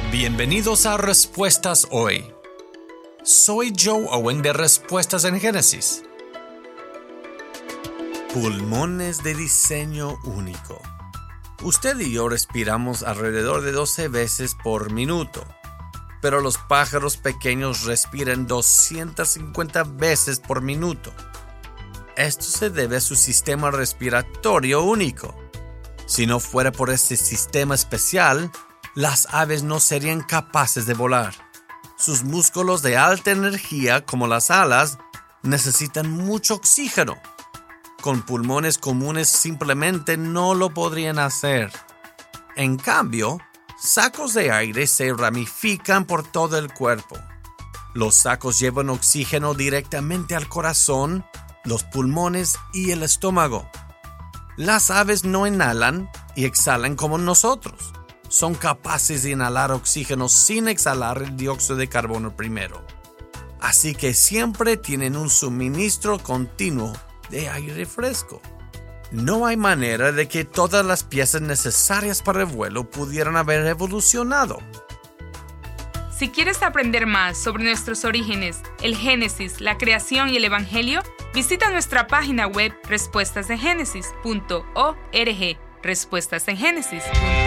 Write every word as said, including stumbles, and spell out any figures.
Bienvenidos a Respuestas Hoy. Soy Joe Owen de Respuestas en Génesis. Pulmones de diseño único. Usted y yo respiramos alrededor de doce veces por minuto, pero los pájaros pequeños respiran doscientas cincuenta veces por minuto. Esto se debe a su sistema respiratorio único. Si no fuera por este sistema especial, las aves no serían capaces de volar. Sus músculos de alta energía, como las alas, necesitan mucho oxígeno. Con pulmones comunes simplemente no lo podrían hacer. En cambio, sacos de aire se ramifican por todo el cuerpo. Los sacos llevan oxígeno directamente al corazón, los pulmones y el estómago. Las aves no inhalan y exhalan como nosotros. Son capaces de inhalar oxígeno sin exhalar el dióxido de carbono primero. Así que siempre tienen un suministro continuo de aire fresco. No hay manera de que todas las piezas necesarias para el vuelo pudieran haber evolucionado. Si quieres aprender más sobre nuestros orígenes, el Génesis, la creación y el Evangelio, visita nuestra página web respuestas en génesis punto org. respuestas en génesis punto org